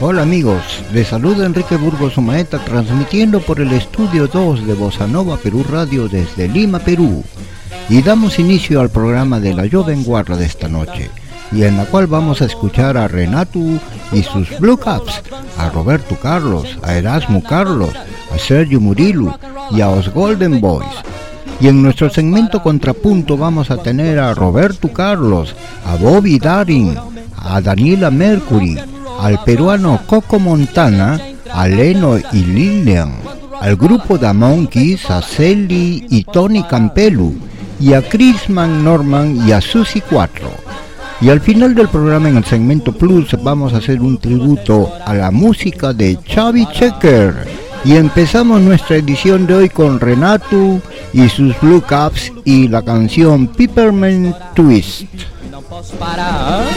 Hola amigos, les saluda Enrique Burgos Omaeta transmitiendo por el estudio 2 de Bossa Nova Perú Radio desde Lima, Perú. Y damos inicio al programa de la Joven Guarda de esta noche, y en la cual vamos a escuchar a Renato y sus Blue Caps, a Roberto Carlos, a Erasmo Carlos, a Sergio Murillo y a los Golden Boys. Y en nuestro segmento Contrapunto vamos a tener a Roberto Carlos, a Bobby Darin, a Daniela Mercury, al peruano Coco Montana, a Leno y Lilian, al grupo The Monkeys, a Celi y Tony Campelu, y a Chris McNorman y a Susie 4. Y al final del programa, en el segmento Plus, vamos a hacer un tributo a la música de Chubby Checker. Y empezamos nuestra edición de hoy con Renato y sus Blue Caps y la canción Peppermint Twist.